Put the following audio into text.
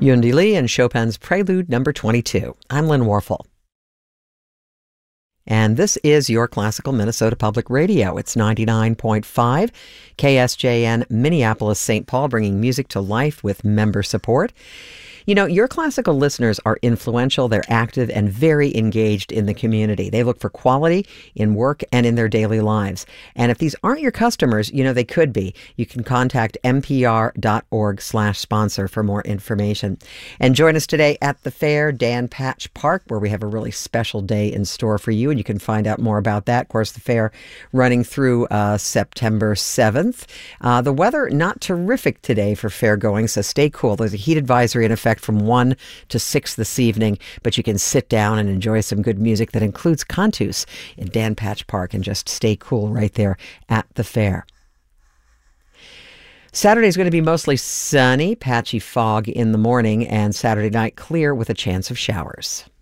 Yundi Lee and Chopin's Prelude Number 22. I'm Lynn Warfel. And this is your Classical Minnesota Public Radio. It's 99.5 KSJN Minneapolis, St. Paul, bringing music to life with member support. You know, your classical listeners are influential, they're active, and very engaged in the community. They look for quality in work and in their daily lives. And if these aren't your customers, you know, they could be. You can contact npr.org/sponsor for more information. And join us today at the fair, Dan Patch Park, where we have a really special day in store for you. And you can find out more about that. Of course, the fair running through September 7th. The weather not terrific today for fair going, so stay cool. There's a heat advisory in effect from 1 to 6 this evening, but you can sit down and enjoy some good music that includes Cantus in Dan Patch Park and just stay cool right there at the fair. Saturday is going to be mostly sunny, patchy fog in the morning, and Saturday night clear with a chance of showers.